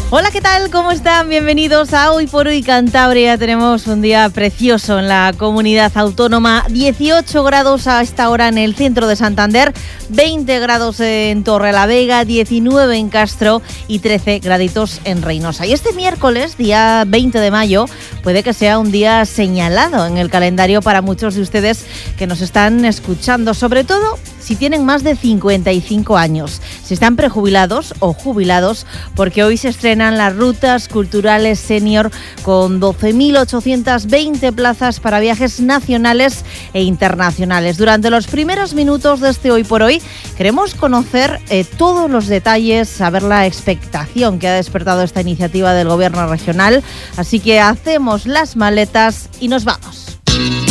Hola, ¿qué tal? ¿Cómo están? Bienvenidos a Hoy por Hoy Cantabria. Tenemos un día precioso en la comunidad autónoma. 18 grados a esta hora en el centro de Santander, 20 grados en Torrelavega, 19 en Castro y 13 graditos en Reynosa. Y este miércoles, día 20 de mayo, puede que sea un día señalado en el calendario para muchos de ustedes que nos están escuchando, sobre todo si tienen más de 55 años, si están prejubilados o jubilados, porque hoy se estrenan las rutas culturales senior con 12.820 plazas para viajes nacionales e internacionales. Durante los primeros minutos de este Hoy por Hoy queremos conocer todos los detalles, saber la expectación que ha despertado esta iniciativa del Gobierno regional, así que hacemos las maletas y nos vamos.